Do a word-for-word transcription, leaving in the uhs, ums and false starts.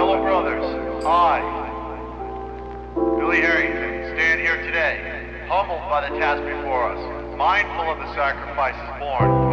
fellow brothers, I, Billy Harrington, stand here today, humbled by the task before us, mindful of the sacrifices borne